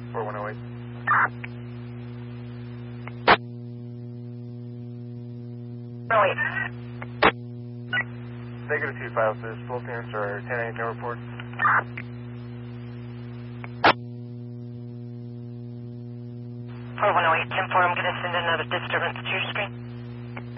4108. No, wait. Negative 25, this full clearance or 10 no report. Oh, 10-4, I'm going to send another disturbance to your screen.